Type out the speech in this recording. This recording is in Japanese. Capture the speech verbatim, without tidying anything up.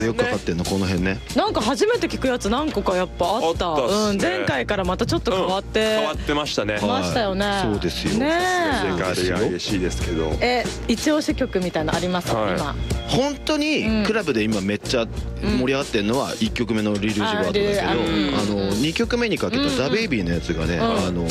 よくかかってんのこの辺ね。 なんか初めて聞くやつ何個かやっぱあった。 あったっすねうん、前回からまたちょっと変わって変わってましたね。 ましたよね。 そうですよ。 ね世界が嬉しいですけど。 え、一押し曲みたいなのありますか今？ 本当にクラブで今めっちゃ盛り上がってるのはいっきょくめのリルジバードだけど、あのにきょくめにかけたザ・ベイビーのやつがね、あの